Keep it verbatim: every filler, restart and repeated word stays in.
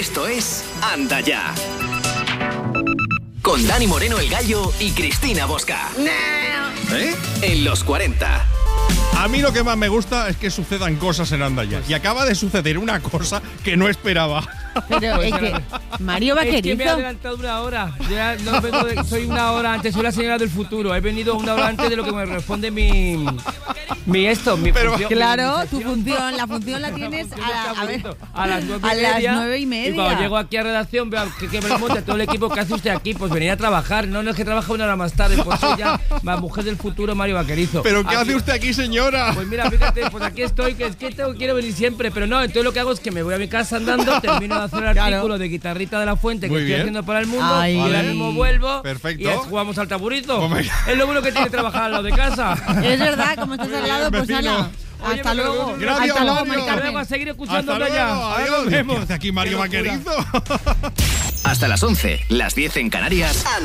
Esto es Anda Ya. Con Dani Moreno el Gallo y Cristina Bosca. ¿Eh? En los cuarenta. A mí lo que más me gusta es que sucedan cosas en Anda Ya. Y acaba de suceder una cosa que no esperaba. Pero es que Mario Vaquerizo. Es que me he adelantado una hora. Yo ya no vengo de, soy una hora antes, soy la señora del futuro. He venido una hora antes de lo que me responde mi mi esto, mi Pero, función. Claro, mi tu función, la función la tienes función a, está a, ver, punto. a las nueve y a las media. nueve y media. Y cuando llego aquí a redacción veo que, que me lo monte todo el equipo. ¿Qué hace usted aquí? Pues venir a trabajar. No, no es que trabaja una hora más tarde. Pues soy ya la mujer del futuro, Mario Vaquerizo. ¿Pero qué Aquí- hace usted aquí, señora? Pues mira, fíjate, pues aquí estoy, que es que tengo, quiero venir siempre, pero no, entonces lo que hago es que me voy a mi casa andando, termino de hacer el Claro. artículo de Guitarrita de la Fuente Muy que bien. estoy haciendo para el mundo, Ay. y ahora mismo vuelvo. Perfecto. Y ya jugamos al taburizo. Pues venga. Es lo bueno que tiene trabajar al lado de casa. Es verdad, como estás al lado, pues vecino. ala. Oye, Hasta pero- luego. Gracias, Hasta luego, Mario. Mari Hasta luego, a Carmen. seguir escuchando Hasta Anda Ya. luego, Ahora adiós. nos vemos. ¿Qué hace aquí Mario Qué locura. Vaquerizo? Hasta las once, las diez en Canarias.